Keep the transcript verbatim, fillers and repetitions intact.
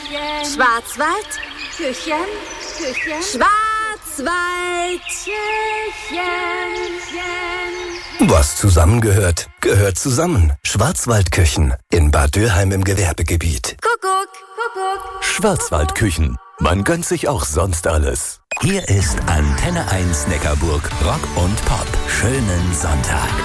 Schwarzwald, Küchen, Küchen, Schwarzwald, Küchen. Was zusammengehört, gehört zusammen. Schwarzwaldküchen in Bad Dürheim im Gewerbegebiet. Kuckuck, Kuckuck. Schwarzwaldküchen. Man gönnt sich auch sonst alles. Hier ist Antenne eins Neckarburg Rock und Pop. Schönen Sonntag.